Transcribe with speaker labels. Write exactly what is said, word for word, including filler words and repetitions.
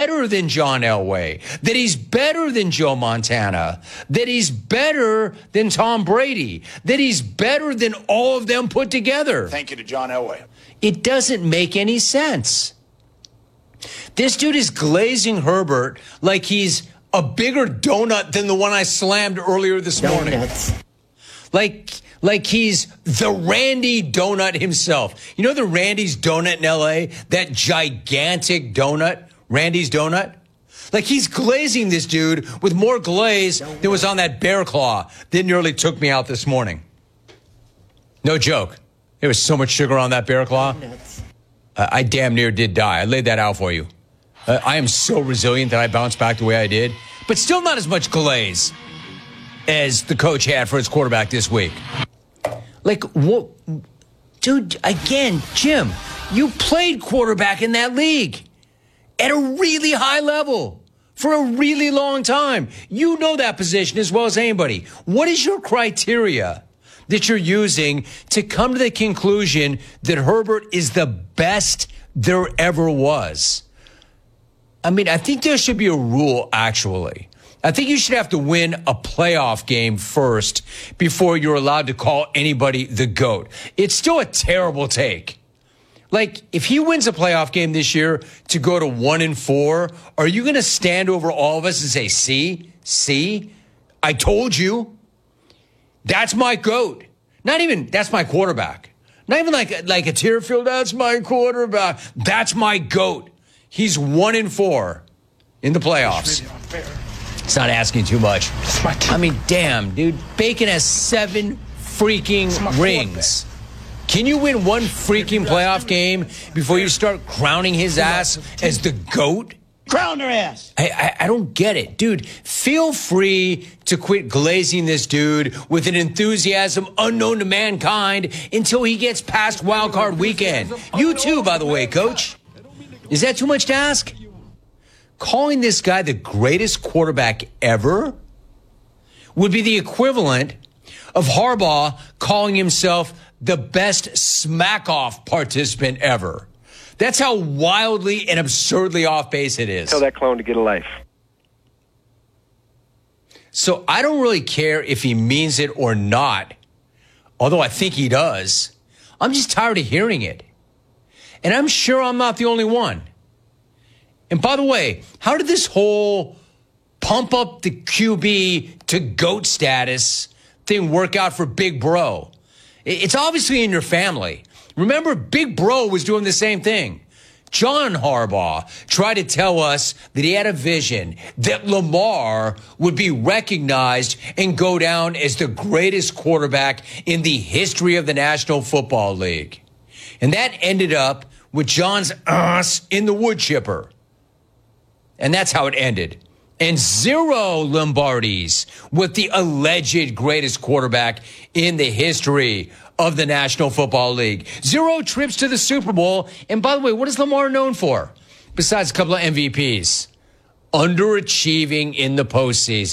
Speaker 1: better than John Elway, that he's better than Joe Montana, that he's better than Tom Brady, that he's better than all of them put together.
Speaker 2: Thank you to John Elway.
Speaker 1: It doesn't make any sense. This dude is glazing Herbert like he's a bigger donut than the one I slammed earlier this morning.
Speaker 3: Donuts.
Speaker 1: Like, like he's the Randy Donut himself. You know the Randy's Donut in L A? That gigantic donut, Randy's Donut? Like he's glazing this dude with more glaze Donut. than was on that bear claw that nearly took me out this morning. No joke. There was so much sugar on that bear claw. Uh, I damn near did die. I laid that out for you. Uh, I am so resilient that I bounced back the way I did. But still not as much glaze as the coach had for his quarterback this week. Like, what? Dude, again, Jim, you played quarterback in that league at a really high level for a really long time. You know that position as well as anybody. What is your criteria that you're using to come to the conclusion that Herbert is the best there ever was? I mean, I think there should be a rule, actually. I think you should have to win a playoff game first before you're allowed to call anybody the GOAT. It's still a terrible take. Like, if he wins a playoff game this year to go to one and four, are you going to stand over all of us and say, see, see, I told you, that's my GOAT. Not even, that's my quarterback. Not even like, like a Tearfield, that's my quarterback. That's my GOAT. He's one and four in the playoffs. It's not asking too much. I mean, damn, dude. Bacon has seven freaking rings. Can you win one freaking playoff game before you start crowning his ass as the GOAT?
Speaker 3: Crown their ass.
Speaker 1: I, I, I don't get it. Dude, feel free to quit glazing this dude with an enthusiasm unknown to mankind until he gets past Wild Card Weekend. You too, by the way, Coach. Is that too much to ask? Calling this guy the greatest quarterback ever would be the equivalent of Harbaugh calling himself the best smack-off participant ever. That's how wildly and absurdly off base it is.
Speaker 4: Tell that clone to get a life.
Speaker 1: So I don't really care if he means it or not, although I think he does. I'm just tired of hearing it. And I'm sure I'm not the only one. And by the way, how did this whole pump up the Q B to GOAT status thing work out for Big Bro? It's obviously in your family. Remember, Big Bro was doing the same thing. John Harbaugh tried to tell us that he had a vision that Lamar would be recognized and go down as the greatest quarterback in the history of the National Football League. And that ended up with John's ass in the wood chipper. And that's how it ended. And zero Lombardis with the alleged greatest quarterback in the history of the National Football League. Zero trips to the Super Bowl. And by the way, what is Lamar known for? Besides a couple of M V Ps. Underachieving in the postseason.